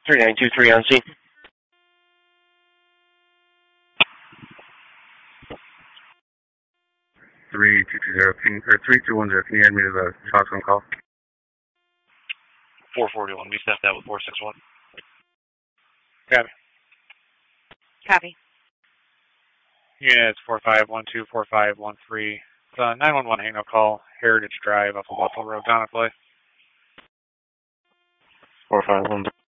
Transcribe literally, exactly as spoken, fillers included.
three nine two three on scene. three two two zero, or three two one zero, can you add me to the shotgun call? four forty-one, we stepped out with four six one. Copy. Copy. Units four five one two, four five one three. It's a nine one one hang-up call, Heritage Drive off of Buffalo Road, Donaclay. four five one.